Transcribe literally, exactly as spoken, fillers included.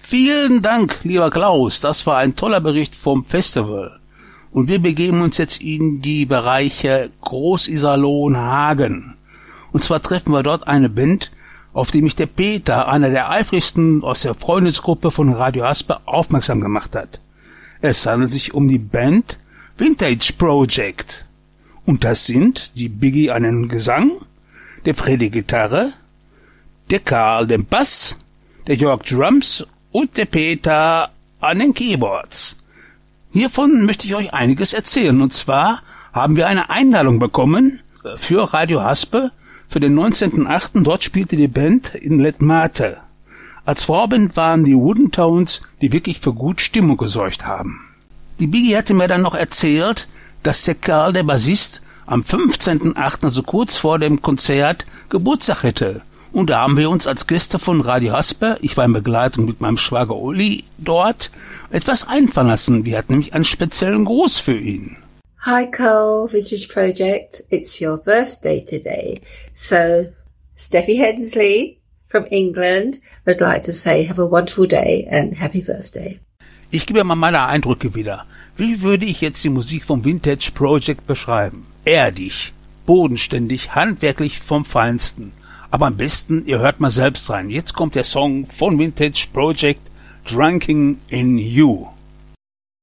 Vielen Dank, lieber Klaus. Das war ein toller Bericht vom Festival. Und wir begeben uns jetzt in die Bereiche Groß-Iserlohn, Hagen. Und zwar treffen wir dort eine Band, auf die mich der Peter, einer der eifrigsten aus der Freundesgruppe von Radio Haspe, aufmerksam gemacht hat. Es handelt sich um die Band Vintage Project. Und das sind die Biggie an den Gesang, der Freddy Gitarre, der Karl den Bass, der Jörg Drums und der Peter an den Keyboards. Hiervon möchte ich euch einiges erzählen. Und zwar haben wir eine Einladung bekommen für Radio Haspe für den neunzehnten achten Dort spielte die Band in Letmate. Als Vorband waren die Wooden Tones, die wirklich für gut Stimmung gesorgt haben. Die Biggie hatte mir dann noch erzählt, dass der Karl, der Bassist, am fünfzehnten achten, also kurz vor dem Konzert, Geburtstag hätte. Und da haben wir uns als Gäste von Radio Haspe, ich war in Begleitung mit meinem Schwager Uli dort, etwas einfallen lassen. Wir hatten nämlich einen speziellen Gruß für ihn. Hi Carl, Vintage Project, it's your birthday today. So, Steffi Hensley from England would like to say have a wonderful day and happy birthday. Ich gebe mal meine Eindrücke wieder. Wie würde ich jetzt die Musik vom Vintage Project beschreiben? Erdig, bodenständig, handwerklich vom Feinsten. Aber am besten, ihr hört mal selbst rein. Jetzt kommt der Song von Vintage Project, Drunken in You.